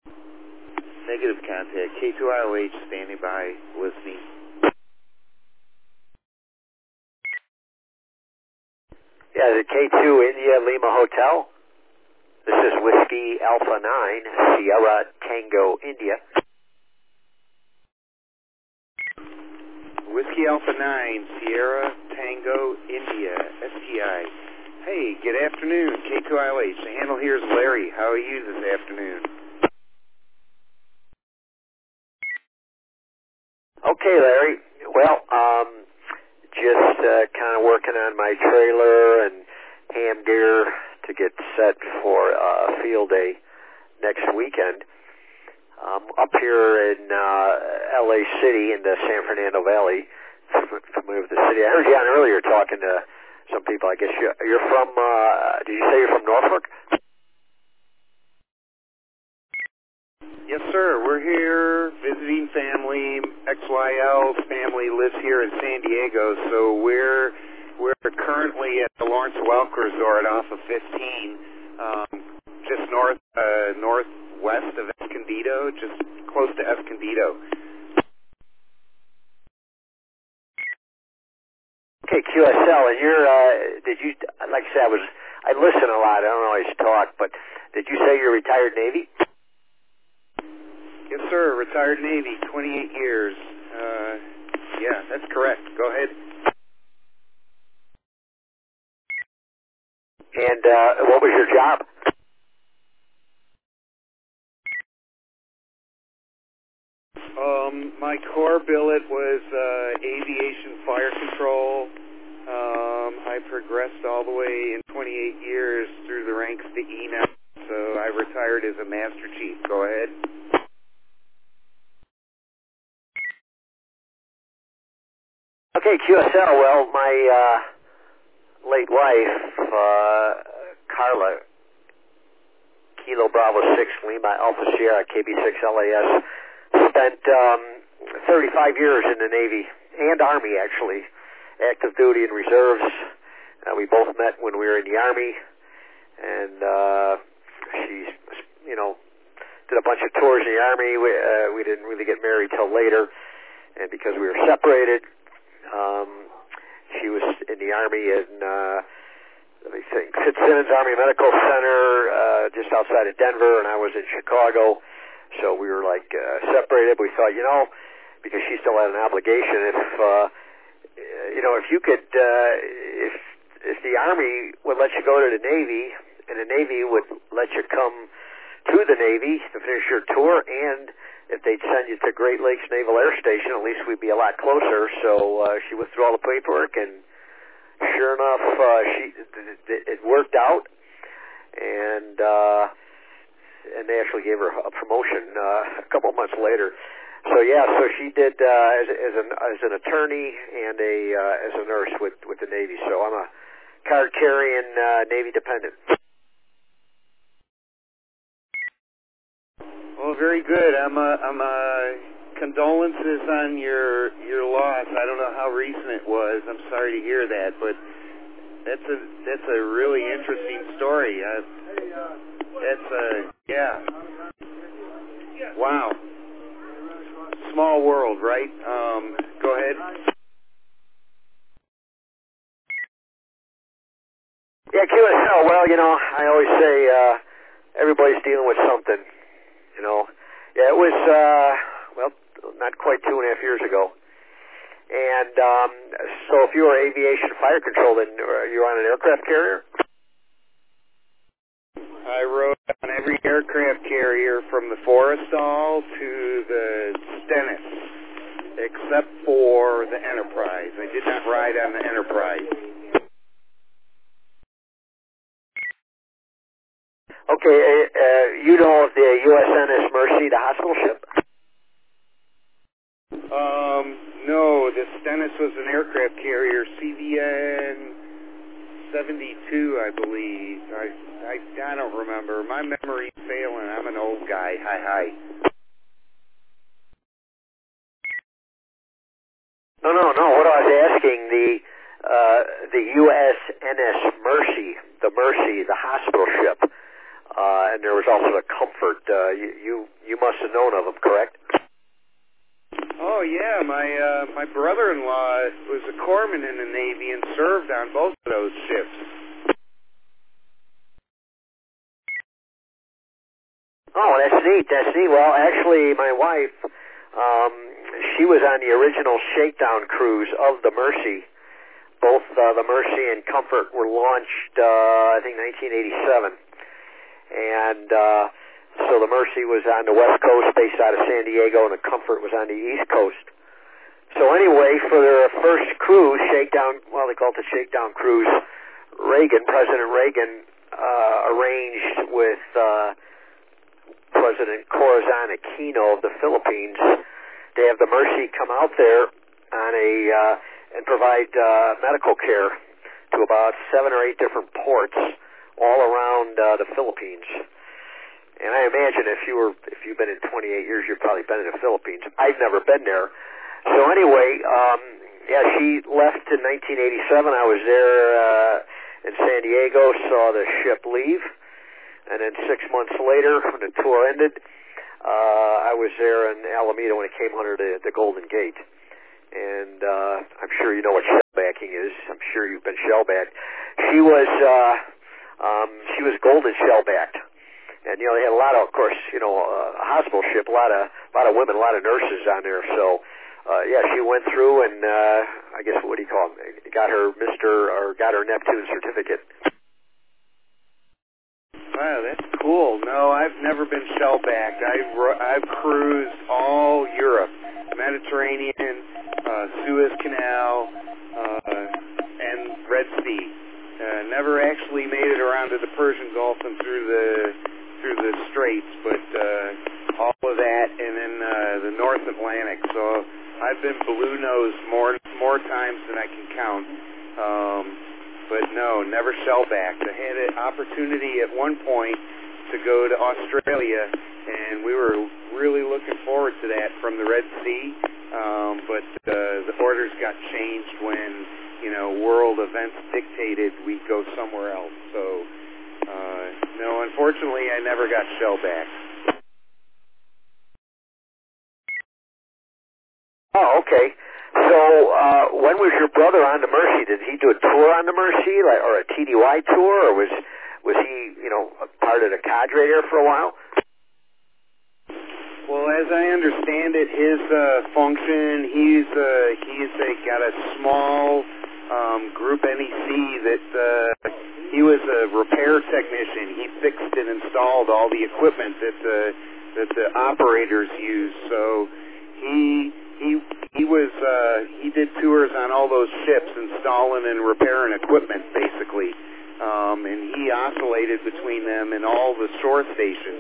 Negative contact. K2IOH standing by, listening. Yeah, the K2 India Lima Hotel. This is Whiskey Alpha 9, Sierra Tango India. Whiskey Alpha 9, Sierra Tango India, STI. Hey, good afternoon, K2IOH. The handle here is Larry. How are you this afternoon? Okay, Larry. Well, just kind of working on my trailer and ham gear to get set for a field day next weekend. Up here in LA City in the San Fernando Valley, familiar with the city. I heard you on earlier talking to some people. I guess you're from, did you say you're from Norfolk? Yes, sir. We're here visiting family. XYL's family lives here in San Diego, so we're currently at the Lawrence Welk Resort off of 15, just northwest of Escondido, just close to Escondido. Okay, QSL, and did you, like I said, I listen a lot, I don't always talk, but did you say you're retired Navy? Yes, sir, retired Navy, 28 years. Yeah, that's correct. Go ahead. And what was your job? My core billet was aviation fire control. I progressed all the way in 28 years through the ranks to E now, so I retired as a Master Chief. Go ahead. Okay, QSL, well, my late wife, Carla, Kilo Bravo 6 Lima Alpha Sierra KB6 LAS, spent 35 years in the Navy and Army, actually, active duty and reserves. We both met when we were in the Army, and she, did a bunch of tours in the Army. We didn't really get married till later, and because we were separated, she was in the Army in, let me think, Fitzsimmons Army Medical Center, just outside of Denver, and I was in Chicago. So we were separated. We thought, because she still had an obligation, if you could, if the Army would let you go to the Navy, and the Navy would let you come to the Navy to finish your tour, and if they'd send you to Great Lakes Naval Air Station, at least we'd be a lot closer. So she went through all the paperwork, and sure enough, it worked out, and they actually gave her a promotion a couple of months later. So so she did as an attorney and as a nurse with the Navy. So I'm a card-carrying Navy dependent. Well, very good. I'm condolences on your loss. I don't know how recent it was. I'm sorry to hear that, but that's a really interesting story. Wow. Small world, right? Go ahead. Yeah, QSL. Well, I always say everybody's dealing with something. Yeah, it was not quite 2.5 years ago. And so, if you were aviation fire control, then you were on an aircraft carrier. I rode on every aircraft carrier from the Forrestal to the Stennis, except for the Enterprise. I did not ride on the Enterprise. Okay, you know of the USNS Mercy, the hospital ship? No, the Stennis was an aircraft carrier, CVN 72, I believe. I don't remember. My memory's failing. I'm an old guy. Hi. No. What I was asking, the USNS Mercy, the hospital ship, and there was also the Comfort. You must have known of them, correct? Oh yeah, my brother-in-law was a corpsman in the Navy and served on both of those ships. Oh, that's neat. That's neat. Well, actually, my wife, she was on the original shakedown cruise of the Mercy. Both the Mercy and Comfort were launched, I think, 1987. And so the Mercy was on the West Coast, based out of San Diego, and the Comfort was on the East Coast. So anyway, for their first cruise, shakedown, well, they call it the shakedown cruise, President Reagan arranged with President Corazon Aquino of the Philippines to have the Mercy come out there on and provide medical care to about 7 or 8 different ports all around the Philippines. And I imagine if you've been in 28 years, you've probably been in the Philippines. I've never been there. So anyway, she left in 1987. I was there in San Diego, saw the ship leave. And then 6 months later, when the tour ended, I was there in Alameda when it came under the Golden Gate. And I'm sure you know what shellbacking is. I'm sure you've been shellbacked. She was golden shellbacked. And, they had a lot of course, a hospital ship, a lot of women, a lot of nurses on there. So, she went through and, I guess, what do you call it? Got her Neptune certificate. Wow, that's cool. No, I've never been shellbacked. I've cruised all Europe, Mediterranean, Suez Canal, and Red Sea. Never actually made it around to the Persian Gulf and through the Straits, but all of that, and then the North Atlantic. So I've been blue nosed more times than I can count. But no, never shellbacked. I had an opportunity at one point to go to Australia, and we were really looking forward to that from the Red Sea. But the orders got changed when, world events dictated we go somewhere else. So, no, unfortunately, I never got shellbacked. Oh, okay. So, when was your brother on the Mercy? Did he do a tour on the Mercy, or a TDY tour, or was he, a part of the cadre there for a while? Well, as I understand it, his function, he's got a small group NEC that he was a repair technician. He fixed and installed all the equipment that the operators use. So he did tours on all those ships, installing and repairing equipment, basically. And he oscillated between them and all the shore stations.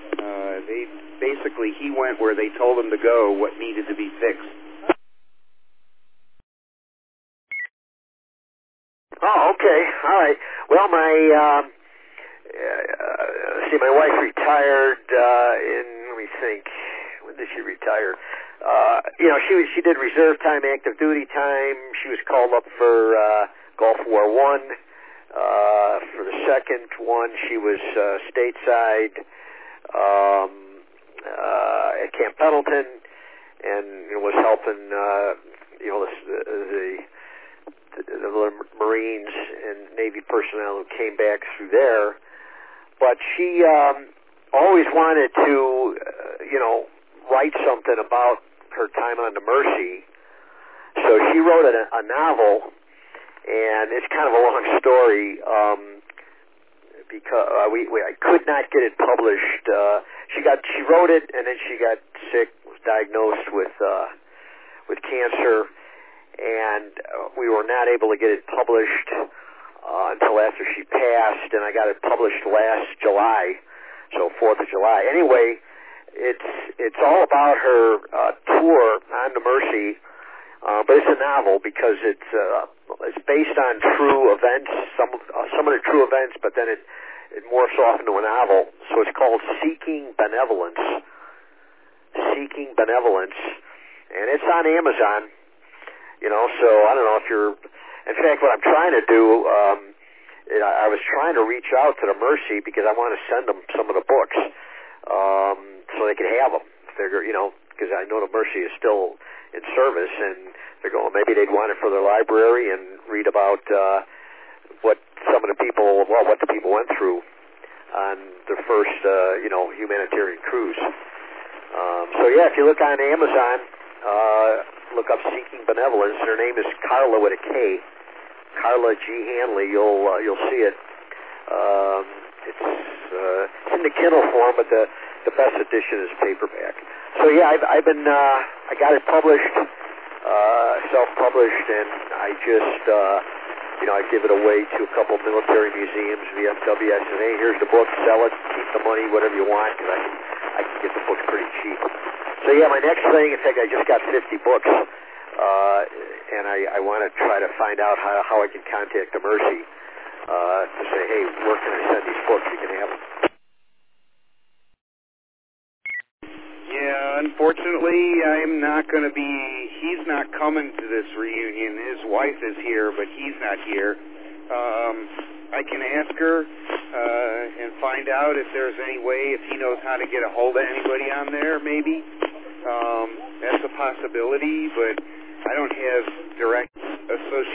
He went where they told him to go, what needed to be fixed. Oh, okay. All right. Well, my wife retired let me think. When did she retire? She did reserve time, active duty time. She was called up for Gulf War I. For the second one, she was stateside at Camp Pendleton, and was helping the Marines and Navy personnel who came back through there. But she always wanted to, write something about her time on the Mercy. So she wrote a novel, and it's kind of a long story because I could not get it published. She wrote it, and then she got sick, was diagnosed with cancer, and we were not able to get it published until after she passed, and I got it published last July, so 4th of July. Anyway, it's all about her tour on the Mercy, but it's a novel because it's based on true events, some of the true events, but then it morphs off into a novel. So it's called Seeking Benevolence. Seeking Benevolence, and it's on Amazon. So I don't know if you're. In fact, what I'm trying to do I was trying to reach out to the Mercy because I want to send them some of the books so they could have them. Figure, because I know the Mercy is still in service, and they're going, maybe they'd want it for their library and read about what the people went through on their first, humanitarian cruise. If you look on Amazon, look up Seeking Benevolence. Her name is Carla with a K, Carla G. Hanley. You'll see it. It's in the Kindle form, but the best edition is paperback. So I've been I got it published, self-published, and I just I give it away to a couple military museums, VFW. I said, hey, here's the book, sell it, keep the money, whatever you want, because I can get the books pretty cheap. So my next thing, in fact, I just got 50 books, and I want to try to find out how I can contact the Mercy to say, hey, where can I send these books? You can have them. Yeah, unfortunately, I'm not going to be, he's not coming to this reunion. His wife is here, but he's not here. I can ask her and find out if there's any way, if he knows how to get a hold of anybody on there, maybe. That's a possibility, but I don't have direct association